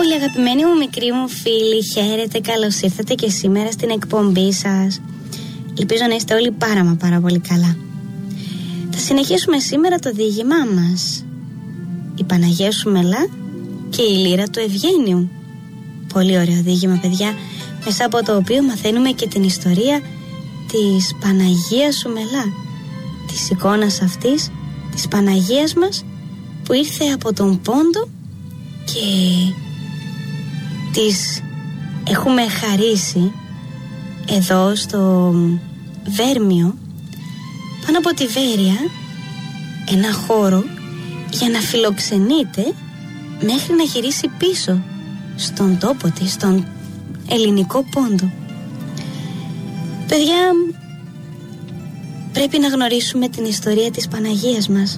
πολύ αγαπημένοι μου μικροί μου φίλοι, χαίρετε, καλώς ήρθατε και σήμερα στην εκπομπή σας. Ελπίζω να είστε όλοι πάρα πολύ καλά. Θα συνεχίσουμε σήμερα το διήγημά μας, η Παναγία Σουμελά και η Λύρα του Ευγένιου. Πολύ ωραίο διήγημα, παιδιά, μέσα από το οποίο μαθαίνουμε και την ιστορία της Παναγίας Σουμελά, της εικόνας αυτής, της Παναγίας μας που ήρθε από τον Πόντο και της έχουμε χαρίσει εδώ στο Βέρμιο, πάνω από τη Βέρεια, ένα χώρο για να φιλοξενείται μέχρι να γυρίσει πίσω στον τόπο της, στον ελληνικό Πόντο. Παιδιά, πρέπει να γνωρίσουμε την ιστορία της Παναγίας μας,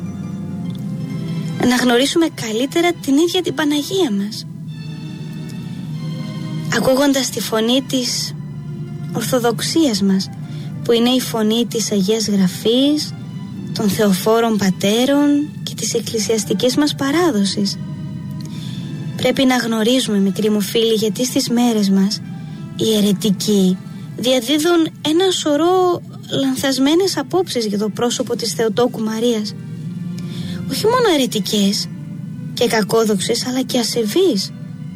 να γνωρίσουμε καλύτερα την ίδια την Παναγία μας, ακούγοντας τη φωνή της Ορθοδοξίας μας, που είναι η φωνή της Αγίας Γραφής, των Θεοφόρων Πατέρων και της εκκλησιαστικής μας παράδοσης. Πρέπει να γνωρίζουμε, μικροί μου φίλοι, γιατί στις μέρες μας οι αιρετικοί διαδίδουν ένα σωρό λανθασμένες απόψεις για το πρόσωπο της Θεοτόκου Μαρίας. Όχι μόνο αιρετικές και κακόδοξες, αλλά και ασεβείς.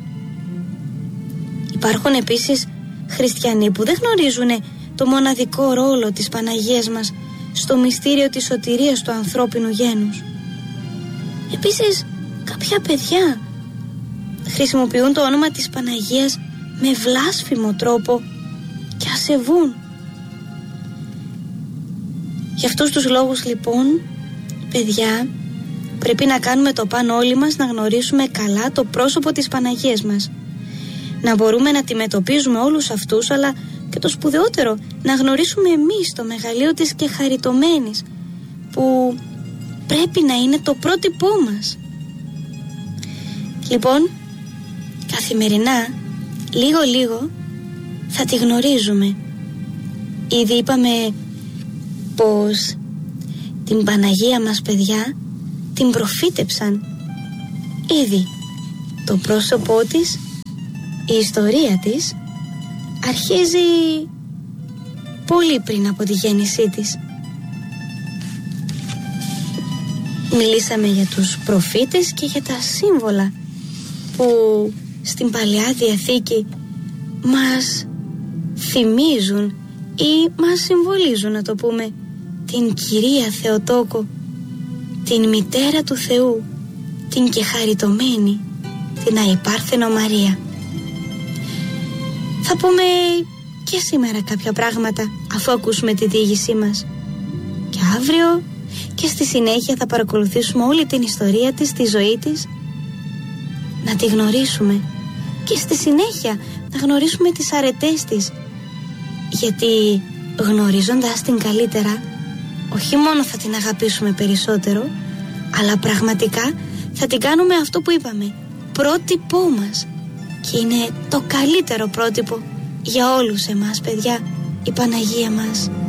Υπάρχουν επίσης χριστιανοί που δεν γνωρίζουν το μοναδικό ρόλο της Παναγίας μας στο μυστήριο της σωτηρίας του ανθρώπινου γένους. Επίσης, κάποια παιδιά χρησιμοποιούν το όνομα της Παναγίας με βλάσφημο τρόπο και ασεβούν. Για αυτούς τους λόγους, λοιπόν, παιδιά, πρέπει να κάνουμε το πάνω όλοι μας να γνωρίσουμε καλά το πρόσωπο της Παναγίας μας, να μπορούμε να αντιμετωπίζουμε όλους αυτούς, αλλά και το σπουδαιότερο, να γνωρίσουμε εμείς το μεγαλείο της και χαριτωμένης, που πρέπει να είναι το πρότυπό μας. Λοιπόν, καθημερινά, λίγο θα τη γνωρίζουμε. Ήδη είπαμε πως την Παναγία μας, παιδιά, την προφήτεψαν ήδη. Το πρόσωπό της, η ιστορία της αρχίζει πολύ πριν από τη γέννησή της. Μιλήσαμε για τους προφήτες και για τα σύμβολα που στην Παλαιά Διαθήκη μας θυμίζουν ή μας συμβολίζουν, να το πούμε, την Κυρία Θεοτόκο, την Μητέρα του Θεού, την και χαριτωμένη, την αϊπάρθενο Μαρία. Θα πούμε και σήμερα κάποια πράγματα αφού ακούσουμε τη διήγησή μας. Και αύριο και στη συνέχεια θα παρακολουθήσουμε όλη την ιστορία της, τη ζωή της, να τη γνωρίσουμε και στη συνέχεια να γνωρίσουμε τις αρετές της, γιατί γνωρίζοντας την καλύτερα, όχι μόνο θα την αγαπήσουμε περισσότερο, αλλά πραγματικά θα την κάνουμε αυτό που είπαμε, πρότυπό μας. Και είναι το καλύτερο πρότυπο για όλους εμάς, παιδιά, η Παναγία μας.